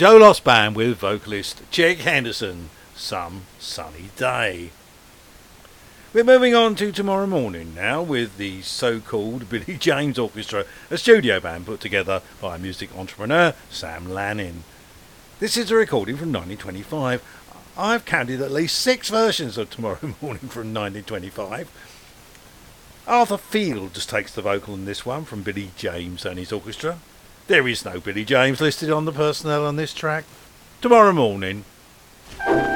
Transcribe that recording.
Joe Lost Band with vocalist Chick Henderson, Some Sunny Day. We're moving on to tomorrow morning now with the so-called Billy James Orchestra, a studio band put together by music entrepreneur Sam Lanning. This is a recording from 1925. I've counted at least 6 versions of Tomorrow Morning from 1925. Arthur Field just takes the vocal in this one from Billy James and his orchestra. There is no Billy James listed on the personnel on this track. Tomorrow Morning.